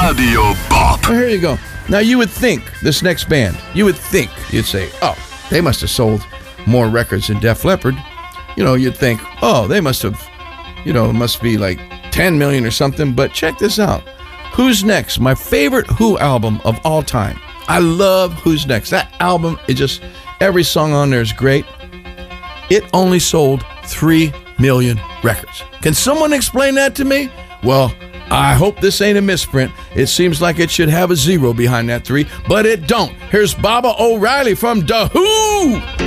Radio Bob. Well, here you go. Now, you would think, this next band, you'd say, oh, they must have sold more records than Def Leppard. You'd think, oh, they must have, it must be like 10 million or something. But check this out. Who's Next? My favorite Who album of all time. I love Who's Next. That album, every song on there is great. It only sold 3 million records. Can someone explain that to me? Well, I hope this ain't a misprint. It seems like it should have a 0 behind that 3, but it don't. Here's Baba O'Riley from The Who.